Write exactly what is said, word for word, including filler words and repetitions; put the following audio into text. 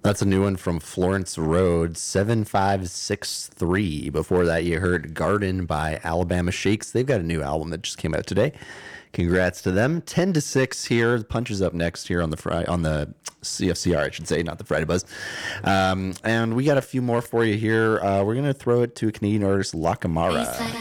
That's a new one from Florence Road, seven five six three. Before that, you heard Garden by Alabama Shakes. They've got a new album that just came out today. Congrats to them. ten to six here. Punch is up next here on the Friday, on the C F C R, I should say, not the Friday Buzz. Um, and we got a few more for you here. Uh, we're going to throw it to Canadian artist Lacamara.